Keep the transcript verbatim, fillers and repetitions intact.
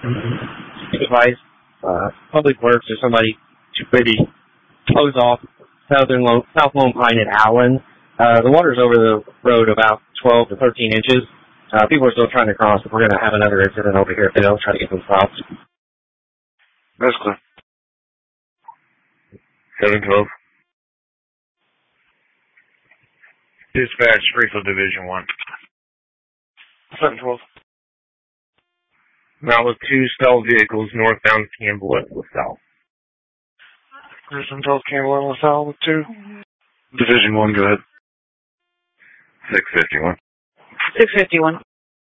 Advice, uh, Public Works or somebody to maybe close off Southern Lone, South Lone Pine at Allen. Uh, the water's over the road about twelve to thirteen inches. Uh, people are still trying to cross, but we're going to have another incident over here if they don't try to get them stopped. That's clear. seven twelve. Dispatch, Springfield Division one. seven twelve. Malibu two stalled vehicles northbound Campbell at LaSalle. seven twelve Campbell and LaSalle with two. Division one, go ahead. six fifty-one. six fifty-one.